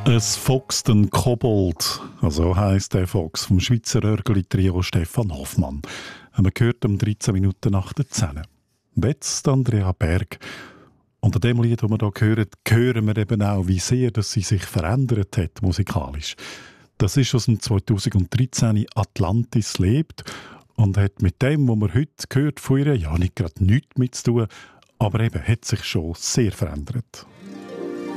Es foxt ein Kobold, also heisst der Fox vom Schweizer Örgeli-Trio Stefan Hoffmann. Man hört um 13 Minuten nach der 10. Und jetzt Andrea Berg. Unter dem Lied, das wir hier hören wir eben auch, wie sehr dass sie sich verändert hat musikalisch. Das ist aus dem 2013 «Atlantis lebt» und hat mit dem, was man heute hört von ihr, ja nicht gerade nichts mit zu tun, aber eben hat sich schon sehr verändert.